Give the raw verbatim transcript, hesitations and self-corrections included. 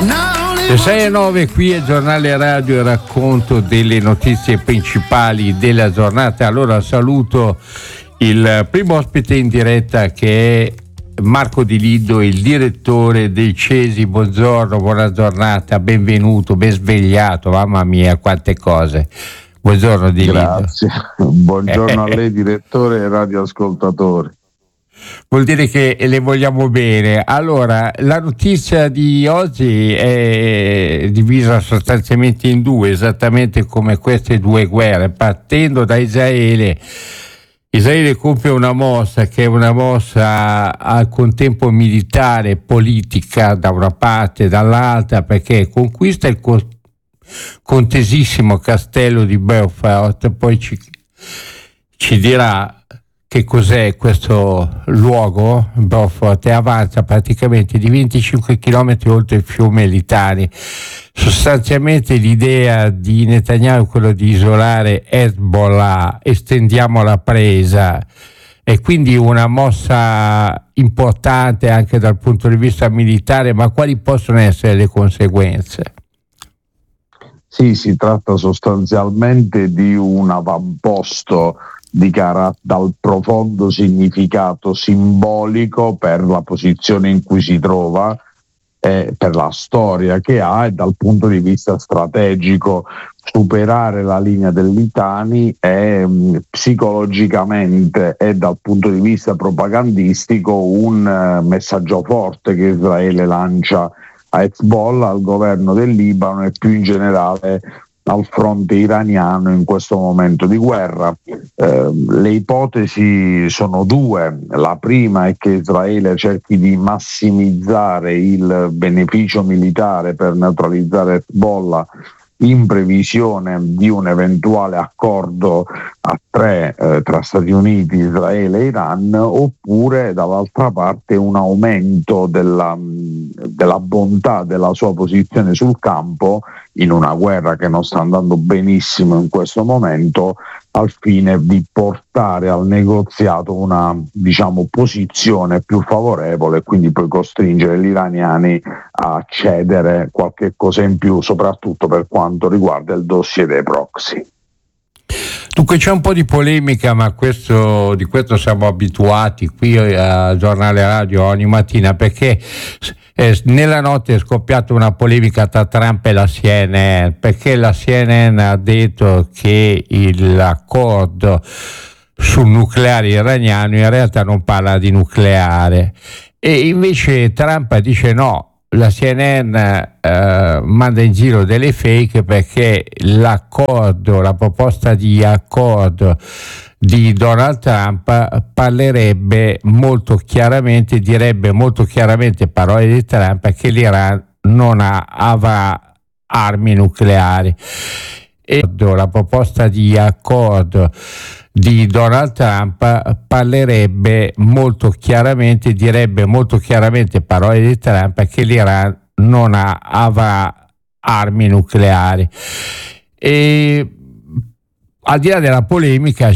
Le sei e nove qui è Giornale Radio e racconto delle notizie principali della giornata. Allora saluto il primo ospite in diretta che è Marco Di Lido, il direttore del Cesi. Buongiorno, buona giornata, benvenuto, ben svegliato, mamma mia quante cose. Buongiorno Di Lido. Grazie, buongiorno a lei direttore e radioascoltatori. Vuol dire che le vogliamo bene. Allora, la notizia di oggi è divisa sostanzialmente in due, esattamente come queste due guerre, partendo da Israele. Israele compie una mossa che è una mossa al contempo militare e politica da una parte e dall'altra, perché conquista il co- contesissimo castello di Beaufort, poi ci, ci dirà che cos'è questo luogo, Beaufort, e avanza praticamente di venticinque chilometri oltre il fiume Litani. Sostanzialmente l'idea di Netanyahu è quello di isolare Hezbollah, estendiamo la presa, e quindi una mossa importante anche dal punto di vista militare, ma quali possono essere le conseguenze? Sì, si tratta sostanzialmente di un avamposto di cara- dal profondo significato simbolico per la posizione in cui si trova, eh, per la storia che ha, e dal punto di vista strategico superare la linea del Litani è mh, psicologicamente e dal punto di vista propagandistico un uh, messaggio forte che Israele lancia a Hezbollah, al governo del Libano e più in generale al fronte iraniano in questo momento di guerra. Eh, le ipotesi sono due. La prima è che Israele cerchi di massimizzare il beneficio militare per neutralizzare Hezbollah in previsione di un eventuale accordo a tre eh, tra Stati Uniti, Israele e Iran, oppure dall'altra parte un aumento della, della bontà della sua posizione sul campo in una guerra che non sta andando benissimo in questo momento, al fine di portare al negoziato una, diciamo, posizione più favorevole e quindi poi costringere gli iraniani a cedere qualche cosa in più, soprattutto per quanto riguarda il dossier dei proxy. Dunque c'è un po' di polemica, ma questo, di questo siamo abituati qui a Giornale Radio ogni mattina, perché eh, nella notte è scoppiata una polemica tra Trump e la C N N, perché la C N N ha detto che il, l'accordo sul nucleare iraniano in realtà non parla di nucleare, e invece Trump dice no. La C N N eh, manda in giro delle fake, perché l'accordo, la proposta di accordo di Donald Trump parlerebbe molto chiaramente, direbbe molto chiaramente, parole di Trump, che l'Iran non ha, avrà armi nucleari. E la proposta di accordo di Donald Trump parlerebbe molto chiaramente, direbbe molto chiaramente, parole di Trump, che l'Iran non ha, avrà armi nucleari. E al di là della polemica